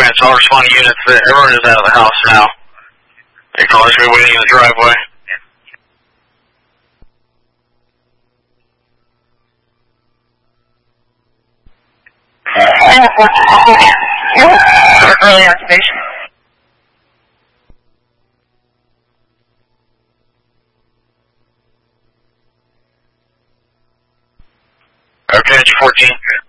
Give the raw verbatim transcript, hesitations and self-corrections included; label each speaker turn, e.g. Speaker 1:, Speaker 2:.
Speaker 1: Alright, so I'll respond to units that everyone is out of the house now. They call us, we're waiting in the driveway.
Speaker 2: Early on station.
Speaker 1: Okay, it's fourteen.